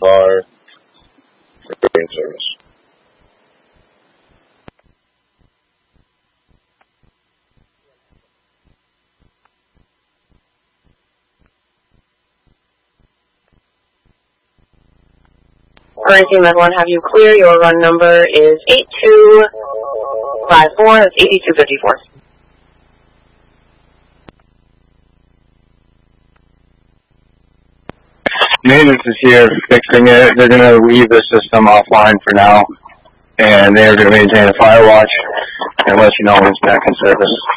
car for train service. Orange Team Med 1, have you clear. Your run number is 8254. That's 8254. Maintenance is here fixing it. They're going to leave the system offline for now, and they're going to maintain a fire watch and let you know when it's back in service.